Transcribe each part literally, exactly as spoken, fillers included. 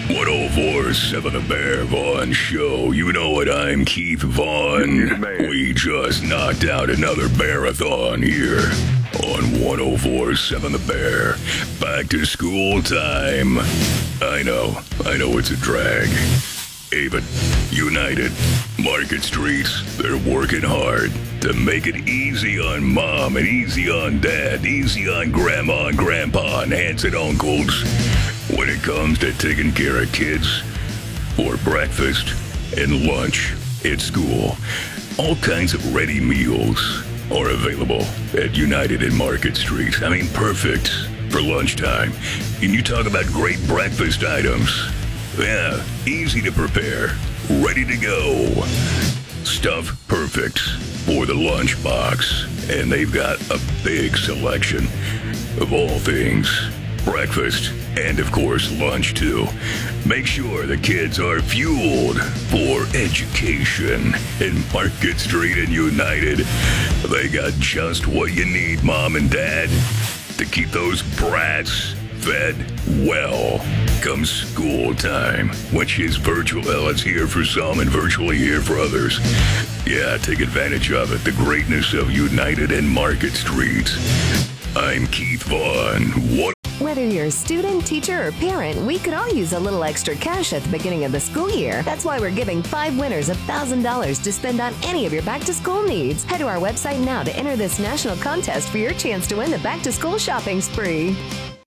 one oh four point seven The Bear Vaughn Show. You know what? I'm Keith Vaughn. We just knocked out another bearathon here on one oh four point seven The Bear. Back to school time. I know. I know it's a drag. Avon, United, Market Streets, they're working hard to make it easy on mom and easy on dad, easy on grandma and grandpa and aunts and uncles when it comes to taking care of kids for breakfast and lunch at school. All kinds of ready meals are available at United and Market Street. I mean, perfect for lunchtime. And you talk about great breakfast items. Yeah, easy to prepare, ready to go. Stuff perfect for the lunchbox. And they've got a big selection of all things breakfast and, of course, lunch, too. Make sure the kids are fueled for education. In Market Street and United, they got just what you need, Mom and Dad, to keep those brats fed well. Come school time, which is virtual. Well, it's here for some and virtually here for others. Yeah, take advantage of it. The greatness of United and Market Street. I'm Keith Vaughn. What? Whether you're a student, teacher, or parent, we could all use a little extra cash at the beginning of the school year. That's why we're giving five winners one thousand dollars to spend on any of your back-to-school needs. Head to our website now to enter this national contest for your chance to win the back-to-school shopping spree.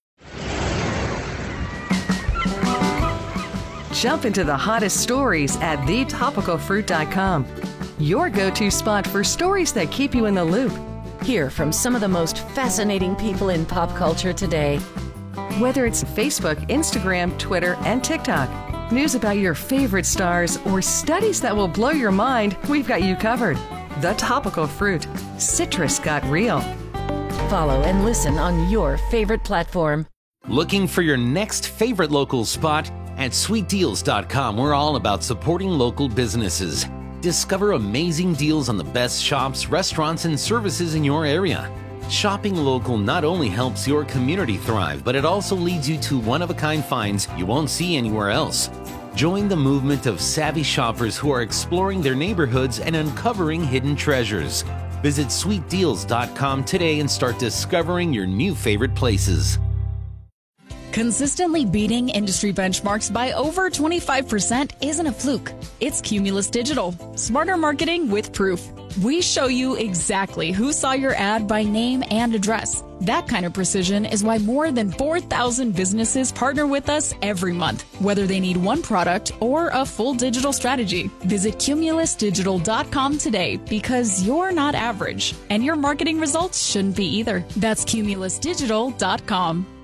Jump into the hottest stories at the topical fruit dot com. Your go-to spot for stories that keep you in the loop. Hear from some of the most fascinating people in pop culture today. Whether it's Facebook, Instagram, Twitter, and TikTok, news about your favorite stars, or studies that will blow your mind, we've got you covered. The Topical Fruit. Citrus got real. Follow and listen on your favorite platform. Looking for your next favorite local spot? At sweet deals dot com, we're all about supporting local businesses. Discover amazing deals on the best shops, restaurants, and services in your area. Shopping local not only helps your community thrive, but it also leads you to one-of-a-kind finds you won't see anywhere else. Join the movement of savvy shoppers who are exploring their neighborhoods and uncovering hidden treasures. Visit sweet deals dot com today and start discovering your new favorite places. Consistently beating industry benchmarks by over twenty-five percent isn't a fluke. It's Cumulus Digital. Smarter marketing with proof. We show you exactly who saw your ad by name and address. That kind of precision is why more than four thousand businesses partner with us every month, whether they need one product or a full digital strategy. Visit Cumulus Digital dot com today because you're not average, and your marketing results shouldn't be either. That's Cumulus Digital dot com.